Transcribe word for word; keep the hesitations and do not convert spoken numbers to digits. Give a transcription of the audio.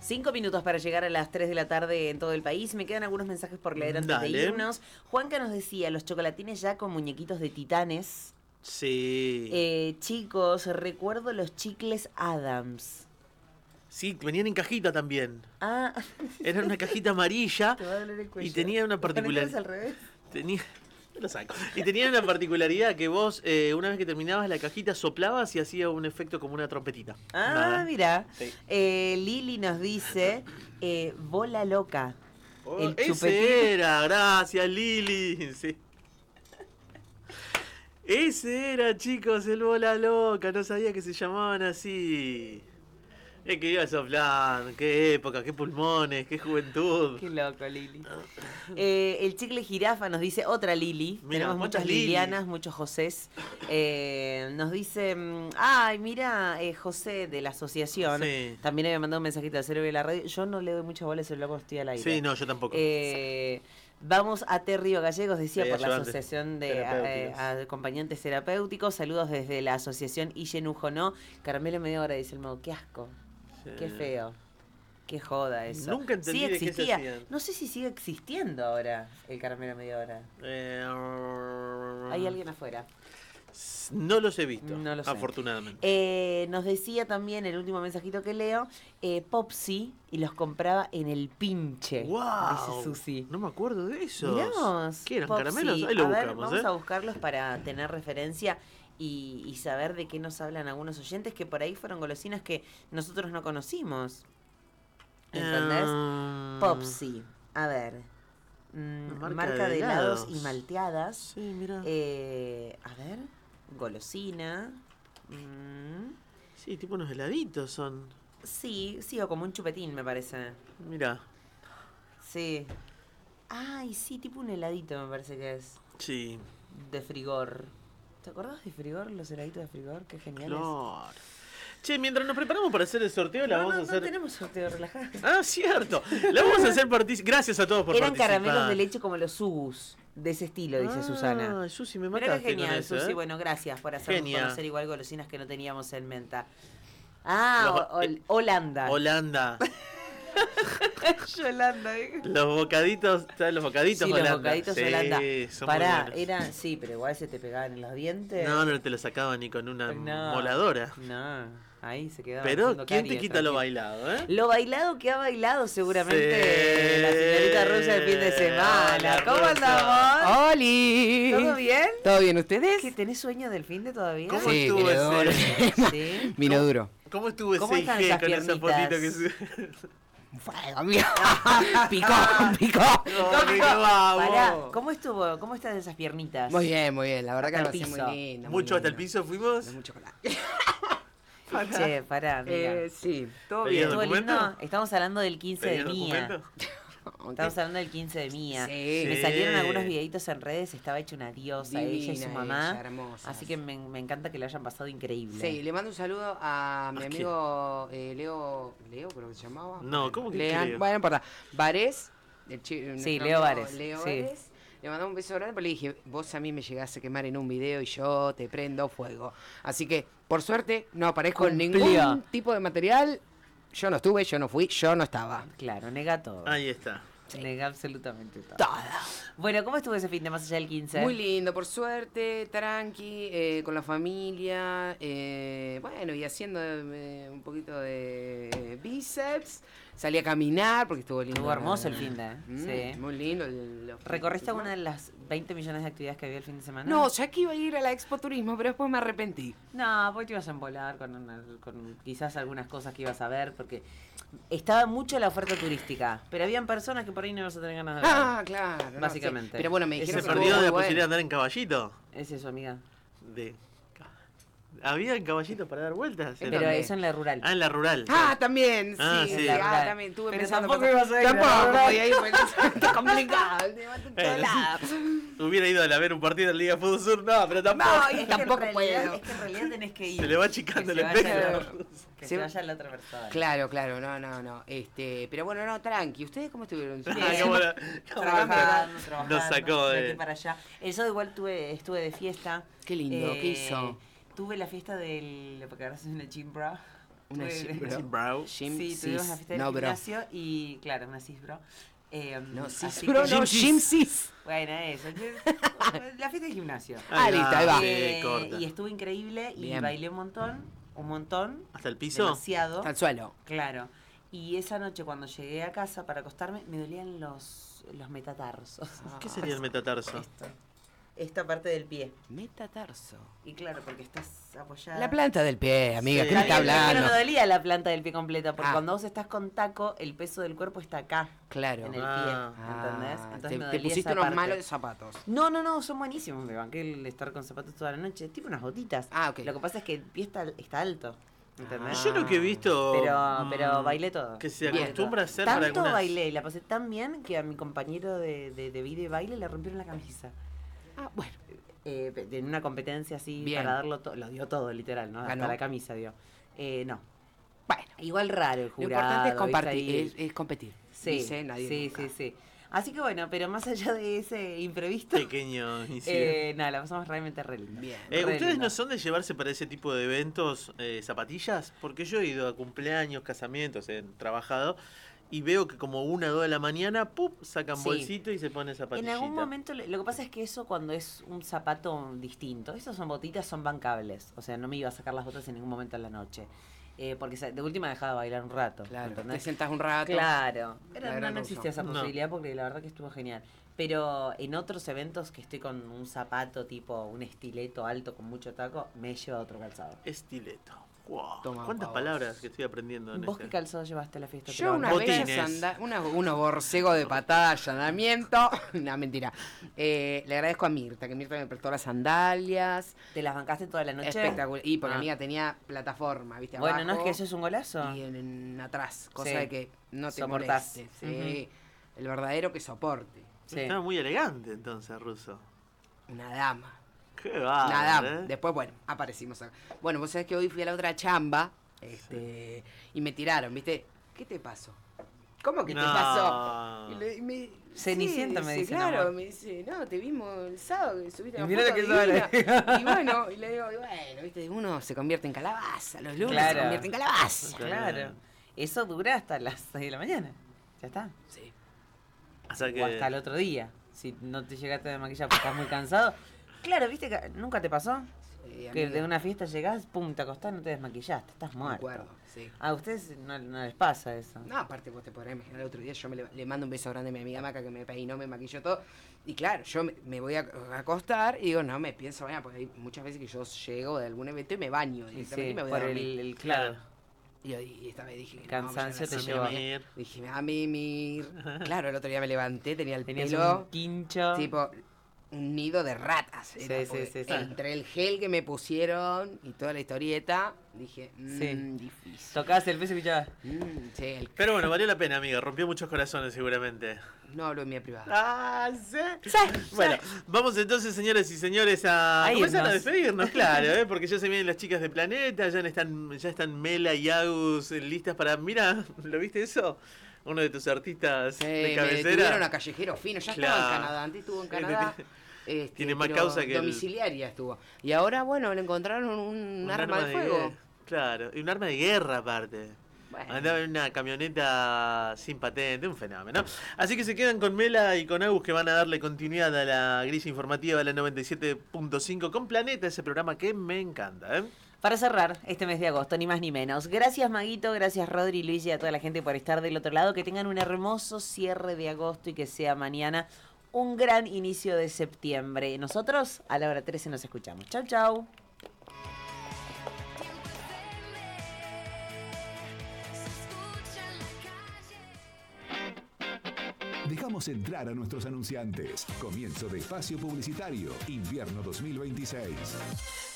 Cinco minutos para llegar a las tres de la tarde en todo el país. Me quedan algunos mensajes por leer antes Dale. de irnos. Juanca nos decía, los chocolatines ya con muñequitos de titanes. Sí. Eh, chicos, recuerdo los chicles Adams. Sí, venían en cajita también. Ah. Era una cajita amarilla. Te va a doler el cuello. Y tenía una particularidad. al revés? Tenía... Me lo saco. Y tenía una particularidad que vos, eh, una vez que terminabas la cajita, soplabas y hacía un efecto como una trompetita. Ah, Nada. mira. Sí. Eh, Lili nos dice, eh, bola loca. Oh, el ese chupetín. era, gracias Lili. Sí. Ese era, chicos, el bola loca. No sabía que se llamaban así. Es que iba soplando. Qué época, qué pulmones, qué juventud. Qué loco, Lili. Eh, el chicle jirafa nos dice otra Lili. Mira, Tenemos ¿cuántas muchas Lili? Lilianas, muchos Josés. Eh, nos dice, mm, ay, mira, eh, José de la asociación. Sí. También había mandado un mensajito al cerebro de la radio. Yo no le doy mucha bola a ese loco, estoy al aire. Sí, no, yo tampoco. Eh, vamos a Terrio Gallegos, decía, Sí, por la ayudantes Asociación de terapéuticos. eh, Acompañantes Terapéuticos. Saludos desde la Asociación Illenujo, ¿no? Caramelo media hora, dice el modo. Qué asco. Sí. Qué feo. Qué joda eso. Nunca entendí Sí de qué se existía. hacían. No sé si sigue existiendo ahora el caramelo media hora. Eh, Hay alguien afuera. No los he visto, No lo sé. afortunadamente. Eh, nos decía también el último mensajito que leo, eh, Popsi, y los compraba en el pinche. ¡Wow! Dice Susi. No me acuerdo de eso. Miramos. ¿Qué eran Popsi. caramelos? Ahí lo a ver, buscamos, vamos ¿eh? a buscarlos para tener referencia y, y saber de qué nos hablan algunos oyentes que por ahí fueron golosinas que nosotros no conocimos. ¿Entendés? Ah. Popsi. A ver. Mm, Marca marca, de de helados helados. y malteadas. Sí, mira. Eh, a ver. Golosina. Mm, Sí, tipo unos heladitos son. sí, sí, o como un chupetín, me parece. Mira. Sí. Ay, sí, tipo un heladito, me parece que es. Sí. De Frigor. ¿Te acordás de Frigor? Los heladitos de Frigor, qué geniales. Claro. Che, mientras nos preparamos para hacer el sorteo, la No, vamos no, a hacer. no tenemos sorteo, relajado. Ah, cierto. La vamos a hacer participar. Gracias a todos por Eran participar. caramelos de leche como los Subus. De ese estilo, dice ah, Susana. Susi, me Pero mataste qué genial, con eso, Susi. ¿eh? Bueno, gracias por hacernos Genia. conocer igual golosinas que no teníamos en mente. Ah, Los- o- ol- Holanda. Holanda. Yolanda, ¿eh? Los bocaditos, ¿sabes? Los bocaditos Sí, Holanda. los bocaditos Sí, Holanda. son muy Pará, buenos. era, sí, pero igual se te pegaban en los dientes. No, no te lo sacaban ni con una No, moladora. No, ahí se quedaba. Pero, haciendo ¿quién te caries, quita lo tranquilo. bailado, eh? Lo bailado que ha bailado seguramente Sí. la señorita Rosa el fin de semana. Hola, ¿Cómo Rosa. andamos? ¡Holi! ¿Todo bien? ¿Todo bien ustedes? ¿Qué, ¿Tenés sueño del fin de todavía? ¿Cómo Sí, estuvo vino duro. ese? Sí. Vino ¿Cómo- duro. ¿Cómo estuvo ¿Cómo ese están I G esas con esa piernitas? fotito que se... Fuego, amigo. Picó, picó. No, me vamos. Pará, ¿cómo estuvo? ¿Cómo están esas piernitas? Muy bien, muy bien. La verdad que Hasta lo el pasé piso. muy lindo. muy ¿Mucho hasta el lindo. piso fuimos? De mucho chocolate. Che, pará, mira. Eh, sí, todo ¿Pedías bien. ¿Estuvo documento? lindo? Estamos hablando del quince de ¿Pedías Mía. documento? Estamos hablando del quince de Mía. Sí. Me Sí. salieron algunos videitos en redes, estaba hecha una diosa, ella y su Divina mamá. ella, hermosa. Así que me, me encanta que lo hayan pasado increíble. Sí, le mando un saludo a mi ¿A amigo eh, Leo. ¿Leo creo que se llamaba? No, ¿cómo que Lean- Leo? Bueno, no importa. Varés. El chi- nuestro Leo amigo Vares, Leo sí. Vares. Le mandó un beso grande, pero le dije, vos a mí me llegás a quemar en un video y yo te prendo fuego. Así que, por suerte, no aparezco en Cumplió. ningún tipo de material. Yo no estuve, yo no fui, yo no estaba. Claro, nega todo. Ahí está. Nega absolutamente todo. Toda. Bueno, ¿cómo estuvo ese fin de más allá del quince? Muy lindo, por suerte, tranqui, eh, con la familia, eh, bueno, y haciendo eh, un poquito de bíceps. Salí a caminar porque estuvo lindo. Estuvo hermoso el fin de, Mm, sí. Muy lindo. el- los- ¿Recorriste alguna de las veinte millones de actividades que había el fin de semana? No, ya que iba a ir a la Expo Turismo, pero después me arrepentí. No, pues te ibas a embolar con, una- con quizás algunas cosas que ibas a ver, porque estaba mucho la oferta turística, pero habían personas que por ahí no ibas a tener ganas de ver. Ah, claro. no, Básicamente. sí. Pero bueno, me Ese ¿Se dijeron que perdió estuvo de la muy bueno. posibilidad de andar en caballito? Es eso, amiga. De... ¿Había en caballito para dar vueltas? ¿En Pero dónde? eso en la rural. Ah, en la rural. Ah, también, sí. Ah, sí. sí. Ah, también tuve Pero pensando tampoco pasar- ibas a ir a la Tampoco rural. podía ir, porque está complicado. el tema está en todos Bueno, lados. Hubiera ido a ver un partido de la Liga Fútbol Sur, no, pero tampoco. No, Es que en tampoco realidad- puedo. Es que en realidad tenés que ir. Se le va achicando Que el se vaya espejo. la- Que Se se va- vaya la otra persona. Claro, claro, no, no, no. Este, pero bueno, no, tranqui. ¿Ustedes cómo estuvieron? Ah, Bien. qué buena- Trabajando, Nos trabajando, sacó de de... aquí para allá. El sábado igual tuve, estuve de fiesta. Qué lindo, Eh, ¿qué hizo? Tuve la fiesta del... Porque ahora soy una chimbra. Una Tuve- gym bro. Gym bro. Gym Sí, sis. tuvimos la fiesta del No, bro. gimnasio y, claro, una cis bro. Eh, No, así sis que- bro, no, Gym sis. gym sis. Bueno, eso. La fiesta del gimnasio. Ah, listo, ahí va. Sí, Eh, corta. y estuvo increíble y Bien. bailé un montón, un montón, ¿Hasta el piso? demasiado, Hasta el suelo. claro. Y esa noche cuando llegué a casa para acostarme me dolían los, los metatarsos. ¿Qué sería el metatarso? Esto, esta parte del pie. Metatarso. Y claro, porque estás apoyada. La planta del pie, amiga, Sí. ¿qué me está Está bien, pero hablando? no me dolía la planta del pie completa, porque Ah. cuando vos estás con taco, el peso del cuerpo está acá, Claro. en el Ah. pie, ¿entendés? Ah, Entonces te, me te dolía pusiste esa unos parte. malos zapatos. No, no, no, son buenísimos. Me banqué el estar con zapatos toda la noche. Tipo unas botitas. Ah, ok. Lo que pasa es que el pie está, está alto. ¿Entendés? Ah. Yo lo que he visto. Pero, mm, pero bailé todo. Que se Bailé acostumbra a todo. hacer para Tanto algunas. bailé y la pasé tan bien que a mi compañero de, de, de vida y baile le rompieron la camisa. Ah, bueno. Eh, pe- en una competencia así Bien. para darlo todo. Lo dio todo, literal, ¿no? ¿Ganó? Hasta la camisa dio. Eh, no. Bueno, Igual raro el lo jurado. importante es ¿viste? compartir, Ahí- es, es competir. Sí, Dice nadie sí, nunca. sí, sí. Así que bueno, pero más allá de ese imprevisto, Pequeño incidente. eh, nada, la pasamos realmente re linda. Bien. Eh, re ¿Ustedes lindo. no son de llevarse para ese tipo de eventos eh, zapatillas? Porque yo he ido a cumpleaños, casamientos, he trabajado y veo que como una o dos de la mañana, ¡pup! Sacan Sí. bolsito y se ponen En zapatillita. algún momento, le- lo que pasa es que eso cuando es un zapato distinto, esas son botitas, son bancables. O sea, no me iba a sacar las botas en ningún momento en la noche. Eh, porque se- de última dejaba de bailar un rato. Claro, te ¿entendés? sentas un rato. Claro. Era- La no, gran no razón. existía esa No. posibilidad porque la verdad que estuvo genial. Pero en otros eventos que estoy con un zapato tipo un estileto alto con mucho taco, me he llevado otro calzado. Estileto. Wow. Toma, ¿Cuántas pavos. palabras que estoy aprendiendo en ¿Vos qué este? calzado llevaste a la fiesta? ¿Te Yo lo una bancaste? bella Botines. sanda, una, unos borcegos de patada, allanamiento. No, mentira. Eh, le agradezco a Mirta, que Mirta me prestó las sandalias. ¿Te las bancaste toda la noche? Espectacular. Y porque Ah. amiga tenía plataforma, ¿viste? Bueno, abajo, no es que eso es un golazo. Y en, en atrás, cosa Sí. de que no te Soportás. moleste. Sí. El verdadero que soporte. Sí. Estaba muy elegante entonces, Russo. Una dama. Qué va. Una dama. Después, bueno, aparecimos acá. Bueno, vos sabés que hoy fui a la otra chamba este, y me tiraron, ¿viste? ¿Qué te pasó? ¿Cómo que te pasó? Y le- y me- Cenicienta sí, me sí, dice, claro, amor. me dice, no, te vimos el sábado que subiste Y la mirá foto lo que divina". sale. Y bueno, y le digo, y bueno, viste, uno se convierte en calabaza, los lunes Claro. se convierte en calabaza. Claro. Eso dura hasta las seis de la mañana. Ya está. Sí. O sea que... O hasta el otro día. Si no te llegaste a maquillar porque estás muy cansado. Claro, ¿viste? que ¿Nunca te pasó? Sí, Que amiga, de una fiesta llegás, pum, te acostás, no te desmaquillaste, estás me muerto. acuerdo, sí. A ustedes no, no les pasa eso. No, aparte vos te podrás imaginar el otro día, yo me le, le mando un beso grande a mi amiga Maca que me peinó, me maquilló todo. Y claro, yo me, me voy a acostar y digo, no, me pienso bañar, porque hay muchas veces que yo llego de algún evento y me baño Y directamente sí, y me voy a por dormir. el, el- claro. Y, yo- y esta vez dije que no, Cansancio vamos a te la llevó. cena. Mimir. Dije, a mimir. Claro, el otro día me levanté, tenía el Tenías pelo un quincho. tipo un nido de ratas. Sí, era, sí, porque sí, sí. Entre el gel que me pusieron y toda la historieta, dije, mmm, Sí. difícil. Tocabas el peso y escuchabas. Mm, sí, el- Pero bueno, valió la pena, amiga. Rompió muchos corazones seguramente. no hablo en mi privada. Ah, sí. Bueno, vamos entonces, señoras y señores, a A comenzar a irnos. despedirnos, claro, ¿eh? Porque ya se vienen las chicas de Planeta, ya están, ya están Mela y Agus eh, listas para... Mira, ¿lo viste eso? Uno de tus artistas Sí, de me cabecera. detuvieron a Callejero Fino, ya estaba en Claro. Canadá, antes estuvo en Tiene- Canadá. este, tiene más pero causa que el- domiciliaria estuvo. Y ahora, bueno, le encontraron un, Un arma, de fuego. guerra. Claro, y un arma de guerra aparte. Bueno. Andaba en una camioneta sin patente, un fenómeno. Así que se quedan con Mela y con Agus que van a darle continuidad a la grilla informativa de la noventa y siete punto cinco con Planeta, ese programa que me encanta, ¿eh? Para cerrar este mes de agosto, ni más ni menos. Gracias, Maguito, gracias, Rodri, Luis y a toda la gente por estar del otro lado. Que tengan un hermoso cierre de agosto y que sea mañana un gran inicio de septiembre. Nosotros a la hora trece nos escuchamos. Chau, chau. Dejamos entrar a nuestros anunciantes. Comienzo de espacio publicitario, invierno dos mil veintiséis.